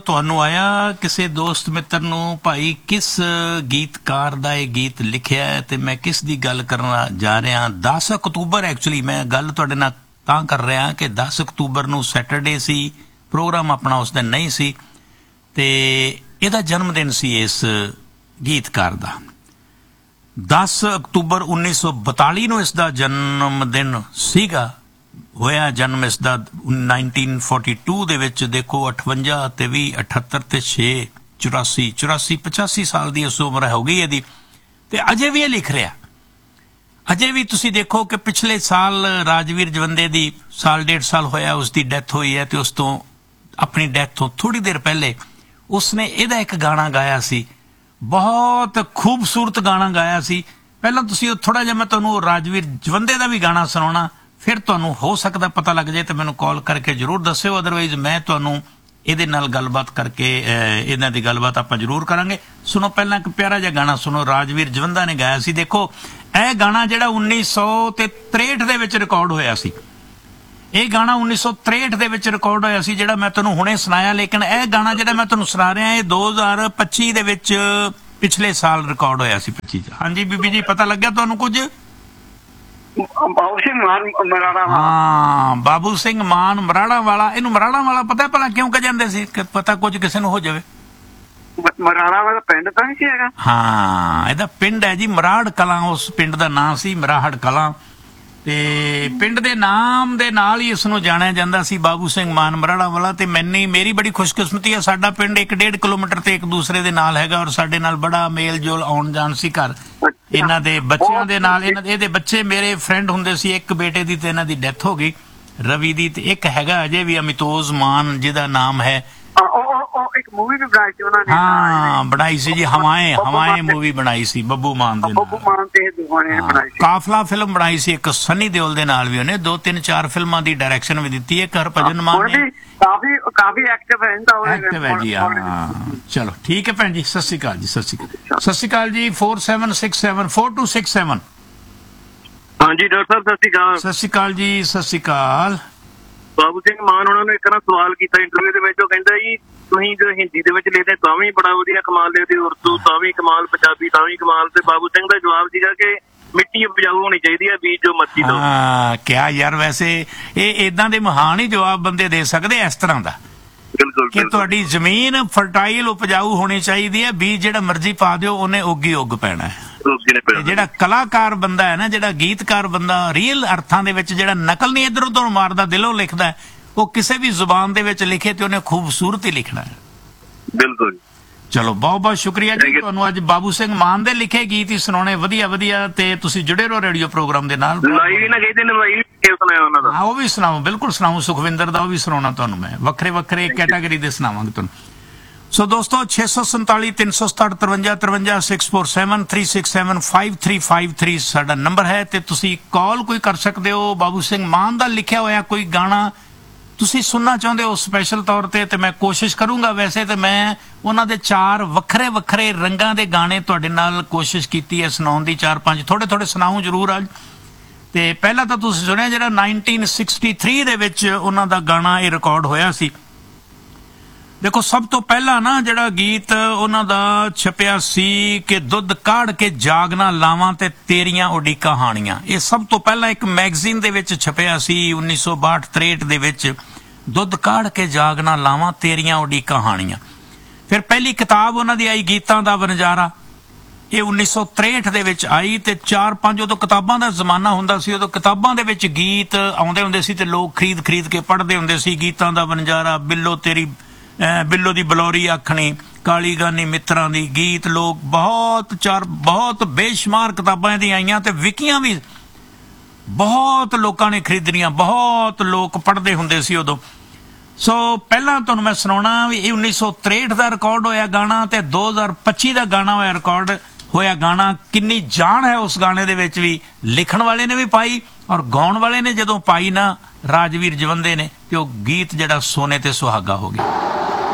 ਤੁਹਾਨੂੰ ਆਇਆ ਕਿਸੇ ਦੋਸਤ ਮਿੱਤਰ ਨੂੰ ਭਾਈ ਕਿਸ ਗੀਤਕਾਰ ਦਾ ਇਹ ਗੀਤ ਲਿਖਿਆ ਹੈ ਤੇ ਮੈਂ ਕਿਸ ਦੀ ਗੱਲ ਕਰਨ ਜਾ ਰਿਹਾ 10 ਅਕਤੂਬਰ ਐਕਚੁਅਲੀ ਮੈਂ ਗੱਲ ਤੁਹਾਡੇ ਨਾਲ ਤਾਂ ਕਰ ਰਿਹਾ ਕਿ 10 ਅਕਤੂਬਰ ਨੂੰ ਸੈਟਰਡੇ ਸੀ ਪ੍ਰੋਗਰਾਮ ਆਪਣਾ ਉਸ ਦਿਨ ਨਹੀਂ ਸੀ ਤੇ ਇਹਦਾ ਜਨਮ ਦਿਨ ਸੀ ਇਸ ਗੀਤਕਾਰ ਦਾ 10 ਅਕਤੂਬਰ 1942 ਨੂੰ ਇਸ ਦਾ ਜਨਮ ਦਿਨ ਸੀਗਾ ਹੋਇਆ ਜਨਮ ਇਸ ਦਾ 1942 ਦੇ ਵਿੱਚ ਦੇਖੋ 58 ਤੇ 20 78 ਤੇ 6 84 85 ਸਾਲ ਦੀ ਉਸ ਉਮਰ ਹੋ ਗਈ ਇਹਦੀ ਤੇ ਅਜੇ ਵੀ ਇਹ ਲਿਖ ਰਿਹਾ ਅਜੇ ਵੀ ਤੁਸੀਂ ਦੇਖੋ ਕਿ ਪਿਛਲੇ ਸਾਲ ਰਾਜਵੀਰ ਜਵੰਦੇ ਦੀ ਸਾਲ 1.5 ਸਾਲ ਹੋਇਆ ਉਸ ਦੀ ਡੈਥ ਹੋਈ ਹੈ ਤੇ ਉਸ ਤੋਂ ਆਪਣੀ ਡੈਥ ਤੋਂ ਥੋੜੀ ਦੇਰ ਪਹਿਲੇ ਉਸਨੇ ਇਹਦਾ ਇੱਕ ਗਾਣਾ ਗਾਇਆ ਸੀ ਬਹੁਤ ਖੂਬਸੂਰਤ ਗਾਣਾ ਗਾਇਆ ਸੀ ਪਹਿਲਾਂ ਤੁਸੀਂ ਥੋੜਾ ਜਿਹਾ ਮੈਂ ਤੁਹਾਨੂੰ ਰਾਜਵੀਰ ਜਵੰਦੇ ਦਾ ਵੀ ਗਾਣਾ ਸੁਣਾਉਣਾ ਫਿਰ ਤੁਹਾਨੂੰ ਹੋ ਸਕਦਾ ਪਤਾ ਲੱਗ ਜਾਏ ਤੇ ਮੈਨੂੰ ਕਾਲ ਕਰਕੇ ਜ਼ਰੂਰ ਦੱਸਿਓ ਅਦਰਵਾਈਜ਼ ਮੈਂ ਤੁਹਾਨੂੰ ਇਹਦੇ ਨਾਲ ਗੱਲਬਾਤ ਕਰਕੇ ਇਹਨਾਂ ਦੀ ਗੱਲਬਾਤ ਆਪਾਂ ਜ਼ਰੂਰ ਕਰਾਂਗੇ ਸੁਣੋ ਪਹਿਲਾਂ ਇੱਕ ਪਿਆਰਾ ਜਿਹਾ ਗਾਣਾ ਸੁਣੋ ਰਾਜਵੀਰ ਜਵੰਦਾ ਨੇ ਗਾਇਆ ਸੀ ਦੇਖੋ ਇਹ ਗਾਣਾ ਜਿਹੜਾ 1963 ਦੇ ਵਿੱਚ ਰਿਕਾਰਡ ਹੋਇਆ ਸੀ ਇਹ ਗਾਣਾ 1963 ਦੇ ਵਿੱਚ ਰਿਕਾਰਡ ਹੋਇਆ ਸੀ ਜਿਹੜਾ ਮੈਂ ਤੁਹਾਨੂੰ ਹੁਣੇ ਸੁਣਾਇਆ ਲੇਕਿਨ ਇਹ ਗਾਣਾ ਜਿਹੜਾ ਮੈਂ ਤੁਹਾਨੂੰ ਸੁਣਾ ਰਿਹਾ ਇਹ 2025 ਦੇ ਵਿੱਚ ਪਿਛਲੇ ਸਾਲ ਰਿਕਾਰਡ ਹੋਇਆ ਸੀ 25 ਹਾਂਜੀ ਬੀਬੀ ਜੀ ਪਤਾ ਲੱਗਿਆ ਤੁਹਾਨੂੰ ਕੁਝ ਬਾਬੂ ਸਿੰਘ ਮਾਨ ਮਰਾੜਾ ਹਾਂ ਬਾਬੂ ਸਿੰਘ ਮਾਨ ਮਰਾੜਾ ਵਾਲਾ ਇਹਨੂੰ ਮਰਾੜਾ ਵਾਲਾ ਪਤਾ ਭਲਾ ਕਿਉਂ ਕਹ ਜਾਂਦੇ ਸੀ ਕਿ ਪਤਾ ਕੁਝ ਕਿਸੇ ਨੂੰ ਹੋ ਜਾਵੇ ਮਰਾੜਾ ਵਾਲਾ ਪਿੰਡ ਤਾਂ ਨਹੀਂ ਸੀ ਹੈਗਾ ਹਾਂ ਇਹਦਾ ਪਿੰਡ ਹੈ ਜੀ ਮਰਾੜ ਕਲਾਂ ਉਸ ਪਿੰਡ ਦਾ ਨਾਂ ਸੀ ਮਰਾਹੜ ਕਲਾਂ ਤੇ ਪਿੰਡ ਦੇ ਨਾਮ ਦੇ ਨਾਲ ਹੀ ਇਸ ਨੂੰ ਜਾਣਿਆ ਜਾਂਦਾ ਸੀ ਬਾਬੂ ਸਿੰਘ ਮਾਨ ਮਰਾੜਾ ਵਾਲਾ ਤੇ ਮੇਰੀ ਬੜੀ ਖੁਸ਼ਕਿਸਮਤੀ ਹੈ ਸਾਡਾ ਪਿੰਡ 1.5 ਕਿਲੋਮੀਟਰ ਤੇ ਇੱਕ ਦੂਸਰੇ ਦੇ ਨਾਲ ਹੈਗਾ ਔਰ ਸਾਡੇ ਨਾਲ ਬੜਾ ਮੇਲ ਜੋਲ ਆਉਣ ਜਾਣ ਸੀ ਘਰ ਇਹਨਾਂ ਦੇ ਬੱਚਿਆਂ ਦੇ ਨਾਲ ਇਹਦੇ ਬੱਚੇ ਮੇਰੇ ਫਰੈਂਡ ਹੁੰਦੇ ਸੀ ਇੱਕ ਬੇਟੇ ਦੀ ਤੇ ਇਹਨਾਂ ਦੀ ਡੈਥ ਹੋ ਗਈ ਰਵੀ ਦੀ ਤੇ ਇੱਕ ਹੈਗਾ ਅਜੇ ਵੀ ਅਮਿਤੋਜ ਮਾਨ ਜਿਹਦਾ ਨਾਮ ਹੈ ਇੱਕ ਮੂਵੀ ਵੀ ਬਣਾਈ ਸੀ ਉਹਨਾਂ ਨੇ ਹਾਂ ਬਣਾਈ ਸੀ ਜੀ ਹਵਾਏ ਮੂਵੀ ਬਣਾਈ ਸੀ ਬੱਬੂ ਮਾਨ ਦੇ ਨਾਲ ਕਾਫਲਾ ਫਿਲਮ ਬਣਾਈ ਸੀ ਇੱਕ ਸਨੀ ਦਿਓਲ ਦੇ ਨਾਲ ਵੀ ਉਹਨੇ 2-3-4 ਫਿਲਮਾਂ ਦੀ ਡਾਇਰੈਕਸ਼ਨ ਵੀ ਦਿੱਤੀ ਹੈ ਹਰਭਜਨ ਮਾਨ ਨੇ ਕਾਫੀ ਐਕਟਿਵ ਹੈ ਜੀ ਹਾਂ ਚਲੋ ਠੀਕ ਹੈ ਭੈਣ ਜੀ ਸਤਿ ਸ਼੍ਰੀ ਅਕਾਲ ਜੀ ਸਤਿ ਸ਼੍ਰੀ ਅਕਾਲ ਜੀ 47674267 ਹਾਂਜੀ ਡਾਕਟਰ ਸਾਹਿਬ ਸਤਿ ਸ਼੍ਰੀ ਅਕਾਲ ਜੀ ਸਤਿ ਸ਼੍ਰੀ ਅਕਾਲ ਬਾਬੂ ਸਿੰਘ ਮਾਨ ਉਹਨਾਂ ਨੇ ਇੱਕ ਨਾ ਸਵਾਲ ਕੀਤਾ ਇੰਟਰਵਿਊ ਦੇ ਵਿੱਚ ਉਹ ਕਹਿੰਦਾ ਜੀ ਤੁਸੀਂ ਜੋ ਹਿੰਦੀ ਦੇ ਵਿੱਚ ਲਿਖਦੇ ਤਾਂ ਵੀ ਬੜਾ ਵਧੀਆ ਕਮਾਲ ਲਿਖਦੇ ਉਰਦੂ ਤਾਂ ਵੀ ਕਮਾਲ ਪੰਜਾਬੀ ਤਾਂ ਵੀ ਕਮਾਲ ਤੇ ਬਾਬੂ ਸਿੰਘ ਦਾ ਜਵਾਬ ਸੀਗਾ ਕਿ ਮਿੱਟੀ ਉਪਜਾਊ ਹੋਣੀ ਚਾਹੀਦੀ ਹੈ ਬੀਜ ਜੋ ਮਰਜ਼ੀ ਲਓ ਹਾਂ ਕਿਆ ਯਾਰ ਵੈਸੇ ਇਹ ਇਦਾਂ ਦੇ ਮਹਾਨ ਹੀ ਜਵਾਬ ਬੰਦੇ ਦੇ ਸਕਦੇ ਇਸ ਤਰ੍ਹਾਂ ਦਾ ਕਿ ਤੁਹਾਡੀ ਜ਼ਮੀਨ ਫਰਟਾਈਲ ਉਪਜਾਊ ਹੋਣੀ ਚਾਹੀਦੀ ਹੈ ਬੀਜ ਜਿਹੜਾ ਮਰਜ਼ੀ ਪਾ ਦਿਓ ਉਹਨੇ ਉੱਗੀ ਉੱਗ ਪੈਣਾ ਹੈ ਜਿਹੜਾ ਕਲਾਕਾਰ ਬੰਦਾ ਹੈ ਨਾ ਜਿਹੜਾ ਗੀਤਕਾਰ ਬੰਦਾ ਰੀਅਲ ਅਰਥਾਂ ਦੇ ਵਿੱਚ ਜਿਹੜਾ ਨਕਲ ਨਹੀਂ ਇੱਧਰ ਉੱਧਰ ਮਾਰਦਾ ਦਿਲੋਂ ਲਿਖਦਾ ਉਹ ਕਿਸੇ ਵੀ ਜ਼ੁਬਾਨ ਦੇ ਵਿੱਚ ਲਿਖੇ ਤੇ ਉਹਨੇ ਖੂਬਸੂਰਤ ਹੀ ਲਿਖਣਾ ਹੈ ਬਿਲਕੁਲ ਚਲੋ ਬਹੁਤ ਬਹੁਤ ਸ਼ੁਕਰੀਆ ਜੀ ਤੁਹਾਨੂੰ ਅੱਜ ਬਾਬੂ ਸਿੰਘ ਮਾਨ ਦੇ ਲਿਖੇ ਗੀਤ ਹੀ ਸੁਣਾਉਣੇ ਵਧੀਆ ਤੇ ਤੁਸੀਂ ਜੁੜੇ ਰਹੋ ਰੇਡੀਓ ਪ੍ਰੋਗਰਾਮ ਦੇ ਨਾਲ ਉਹ ਵੀ ਸੁਣਾਓ ਬਿਲਕੁਲ ਸੁਣਾਓ ਸੁਖਵਿੰਦਰ ਦਾ ਉਹ ਵੀ ਸੁਣਾਉਣਾ ਤੁਹਾਨੂੰ ਮੈਂ ਵੱਖਰੇ ਕੈਟਾਗਰੀ ਦੇ ਸੁਣਾਵਾਂਗੇ ਤੁਹਾਨੂੰ ਸੋ ਦੋਸਤੋ 647 367 53 647 367 5353 ਸਾਡਾ ਨੰਬਰ ਹੈ ਤੇ ਤੁਸੀਂ ਕਾਲ ਕੋਈ ਕਰ ਸਕਦੇ ਹੋ ਬਾਬੂ ਸਿੰਘ ਮਾਨ ਦਾ ਲਿਖਿਆ ਹੋਇਆ ਕੋਈ ਗਾਣਾ ਤੁਸੀਂ ਸੁਣਨਾ ਚਾਹੁੰਦੇ ਹੋ ਸਪੈਸ਼ਲ ਤੌਰ ਤੇ ਮੈਂ ਕੋਸ਼ਿਸ਼ ਕਰੂੰਗਾ ਵੈਸੇ ਤੇ ਮੈਂ ਉਹਨਾਂ ਦੇ 4 ਵੱਖਰੇ ਰੰਗਾਂ ਦੇ ਗਾਣੇ ਤੁਹਾਡੇ ਨਾਲ ਕੋਸ਼ਿਸ਼ ਕੀਤੀ ਹੈ ਸੁਣਾਉਣ ਦੀ 4-5 ਥੋੜੇ ਸੁਣਾਉਂ ਜ਼ਰੂਰ ਅੱਜ ਤੇ ਪਹਿਲਾਂ ਤਾਂ ਤੁਸੀਂ ਸੁਣਿਆ ਜਿਹੜਾ 1963 ਦੇ ਵਿੱਚ ਉਹਨਾਂ ਦਾ ਗਾਣਾ ਇਹ ਰਿਕਾਰਡ ਹੋਇਆ ਸੀ ਦੇਖੋ ਸਭ ਤੋਂ ਪਹਿਲਾਂ ਨਾ ਜਿਹੜਾ ਗੀਤ ਉਹਨਾਂ ਦਾ ਛਪਿਆ ਸੀ ਕਿ ਦੁੱਧ ਕਾੜ ਕੇ ਜਾਗਣਾ ਲਾਵਾਂ ਤੇ ਤੇਰੀਆਂ ਉਡੀਕਾਂ ਹਾਣੀਆਂ ਇਹ ਸਭ ਤੋਂ ਪਹਿਲਾਂ ਇੱਕ ਮੈਗਜ਼ੀਨ ਦੇ ਵਿੱਚ ਛਪਿਆ ਸੀ 1962-63 ਦੇ ਵਿੱਚ ਦੁੱਧ ਕਾੜ ਕੇ ਜਾਗਣਾ ਲਾਵਾਂ ਤੇਰੀਆਂ ਉਡੀਕਾਂ ਹਾਣੀਆਂ ਫਿਰ ਪਹਿਲੀ ਕਿਤਾਬ ਉਹਨਾਂ ਦੀ ਆਈ ਗੀਤਾਂ ਦਾ ਵਣਜਾਰਾ ਇਹ 1963 ਦੇ ਵਿੱਚ ਆਈ ਤੇ 4-5 ਉਦੋਂ ਕਿਤਾਬਾਂ ਦਾ ਜ਼ਮਾਨਾ ਹੁੰਦਾ ਸੀ ਉਦੋਂ ਕਿਤਾਬਾਂ ਦੇ ਵਿੱਚ ਗੀਤ ਆਉਂਦੇ ਹੁੰਦੇ ਸੀ ਤੇ ਲੋਕ ਖਰੀਦ ਕੇ ਪੜ੍ਹਦੇ ਹੁੰਦੇ ਸੀ ਗੀਤਾਂ ਦਾ ਵਣਜਾਰਾ ਬਿੱਲੋ ਦੀ ਬਲੌਰੀ ਆਖਣੀ ਕਾਲੀ ਗਾਨੀ ਮਿੱਤਰਾਂ ਦੀ ਗੀਤ ਲੋਕ ਬਹੁਤ ਬੇਸ਼ੁਮਾਰ ਕਿਤਾਬਾਂ ਦੀਆਂ ਆਈਆਂ ਤੇ ਵਿਕੀਆਂ ਵੀ ਬਹੁਤ ਲੋਕਾਂ ਨੇ ਖਰੀਦਣੀਆਂ ਬਹੁਤ ਲੋਕ ਪੜ੍ਹਦੇ ਹੁੰਦੇ ਸੀ ਉਦੋਂ ਸੋ ਪਹਿਲਾਂ ਤੁਹਾਨੂੰ ਮੈਂ ਸੁਣਾਉਣਾ ਵੀ ਇਹ 1963 ਦਾ ਰਿਕਾਰਡ ਹੋਇਆ ਗਾਣਾ ਤੇ 2025 ਦਾ ਗਾਣਾ ਹੋਇਆ ਗਾਣਾ ਕਿੰਨੀ ਜਾਨ ਹੈ ਉਸ ਗਾਣੇ ਦੇ ਵਿੱਚ ਵੀ ਲਿਖਣ ਵਾਲੇ ਨੇ ਵੀ ਪਾਈ ਔਰ ਗਾਉਣ ਵਾਲੇ ਨੇ ਜਦੋਂ ਪਾਈ ਨਾ ਰਾਜਵੀਰ ਜਵੰਦੇ ਨੇ ਤੇ ਉਹ ਗੀਤ ਜਿਹੜਾ ਸੋਨੇ ਤੇ ਸੁਹਾਗਾ ਹੋ ਗਿਆ